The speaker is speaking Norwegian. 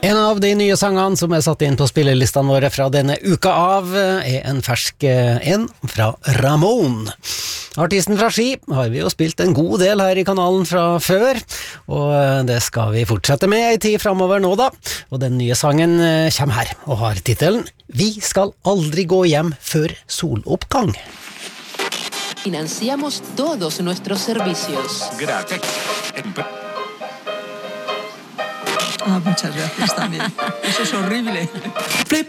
En av de nye sangene som satt inn på spillelistene våre fra denne uka av, en fersk en fra Ramón. Artisten fra Ski har vi jo spilt en god del her i kanalen fra før, og det skal vi fortsette med en tid fremover nå da. Og den nye sangen kommer her, og har titelen «Vi skal aldri gå hjem før soloppgang». Financiamos todos nuestros servicios. Gracias. Muchas gracias también. Eso es horrible.